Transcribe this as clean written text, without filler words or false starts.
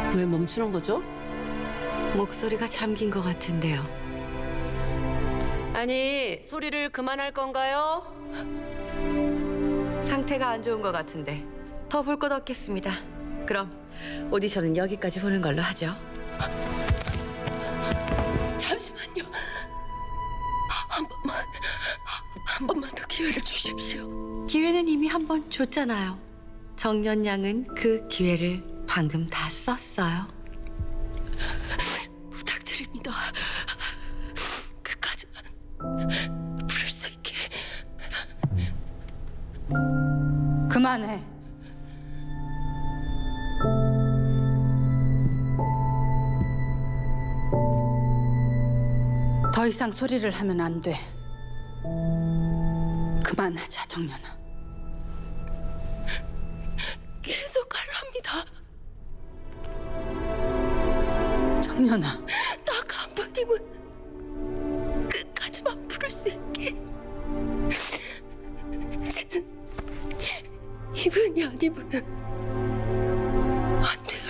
왜 멈추는 거죠? 목소리가 잠긴 것 같은데요. 아니, 소리를 그만할 건가요? 상태가 안 좋은 것 같은데 더 볼 것 없겠습니다. 그럼 오디션은 여기까지 보는 걸로 하죠. 잠시만요. 한 번만 더 기회를 주십시오. 기회는 이미 한 번 줬잖아요. 정연 양은 그 기회를 방금 다 썼어요. 부탁드립니다. 끝까지만 부를 수 있게. 그만해. 더 이상 소리를 하면 안 돼. 그만하자, 정연아. 계속 하랍니다. 정연아. 딱 한 번이면 끝까지만 부를 수 있게. 이분이 아니면 안 돼요.